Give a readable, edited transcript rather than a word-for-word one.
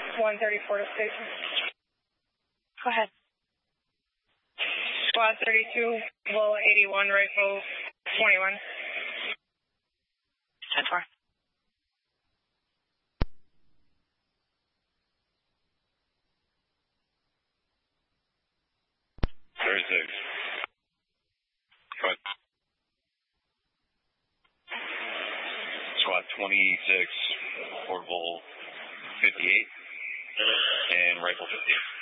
134 to station. Go ahead. Squad 32, Bull 81, Rifle 21. 10-4. Squad 26, Fort Bull 58, and Rifle 58.